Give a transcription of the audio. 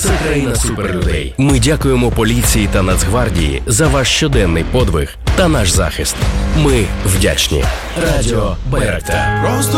Це країна суперлюдей. Ми дякуємо поліції та Нацгвардії за ваш щоденний подвиг та наш захист. Ми вдячні. Радіо Байрактар.